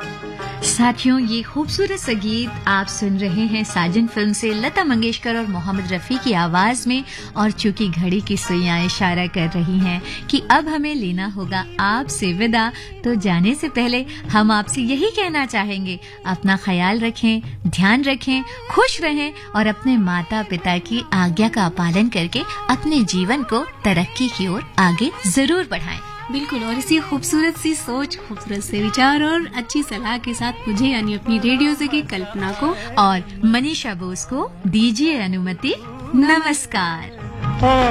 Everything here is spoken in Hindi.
साथियों, ये खूबसूरत सा गीत आप सुन रहे हैं साजन फिल्म से लता मंगेशकर और मोहम्मद रफी की आवाज में। और चूंकि घड़ी की सुइयां इशारा कर रही हैं कि अब हमें लेना होगा आपसे विदा, तो जाने से पहले हम आपसे यही कहना चाहेंगे, अपना ख्याल रखें, ध्यान रखें, खुश रहें और अपने माता पिता की आज्ञा का पालन करके अपने जीवन को तरक्की की ओर आगे जरूर बढ़ाएं। बिल्कुल, और इसी खूबसूरत सी सोच, खूबसूरत से विचार और अच्छी सलाह के साथ मुझे यानी अपनी रेडियो से की कल्पना को और मनीषा बोस को दीजिए अनुमति। नमस्कार।